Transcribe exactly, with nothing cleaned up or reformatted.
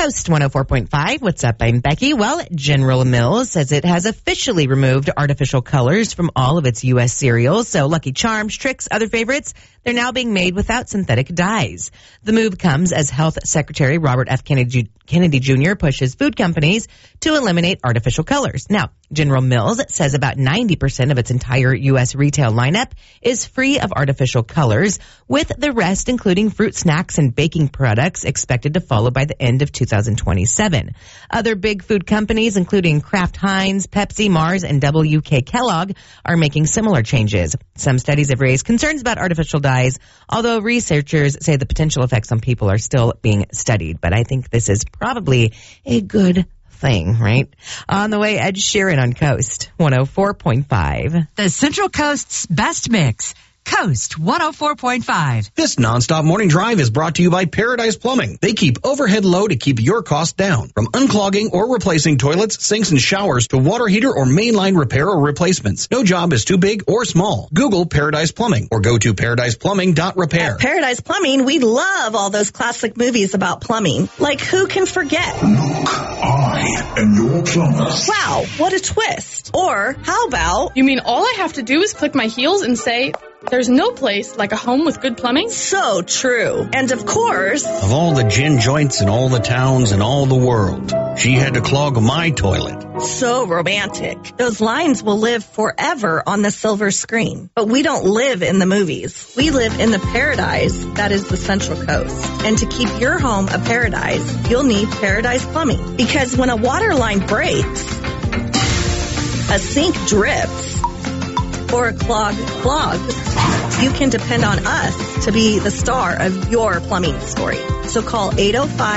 Coast one oh four point five. What's up? I'm Becky. Well, General Mills says it has officially removed artificial colors from all of its U S cereals. So Lucky Charms, Trix, other favorites, they're now being made without synthetic dyes. The move comes as Health Secretary Robert F. Kennedy, Kennedy Junior pushes food companies to eliminate artificial colors. Now, General Mills says about ninety percent of its entire U S retail lineup is free of artificial colors, with the rest, including fruit snacks and baking products, expected to follow by the end of two thousand twenty-seven. Other big food companies, including Kraft Heinz, Pepsi, Mars, and W K Kellogg, are making similar changes. Some studies have raised concerns about artificial dyes, although researchers say the potential effects on people are still being studied. But I think this is probably a good thing, right? On the way, Ed Sheeran on Coast one oh four point five. The Central Coast's best mix. Coast one oh four point five. This nonstop morning drive is brought to you by Paradise Plumbing. They keep overhead low to keep your costs down. From unclogging or replacing toilets, sinks, and showers to water heater or mainline repair or replacements. No job is too big or small. Google Paradise Plumbing or go to paradise plumbing dot repair. At Paradise Plumbing, we love all those classic movies about plumbing. Like Who Can Forget? Look, I am your plumber. Wow, what a twist. Or how about... You mean all I have to do is click my heels and say... There's no place like a home with good plumbing? So true. And of course... Of all the gin joints in all the towns in all the world, she had to clog my toilet. So romantic. Those lines will live forever on the silver screen. But we don't live in the movies. We live in the paradise that is the Central Coast. And to keep your home a paradise, you'll need Paradise Plumbing. Because when a water line breaks, a sink drips, or a clog clogs, you can depend on us to be the star of your plumbing story. So call eight oh five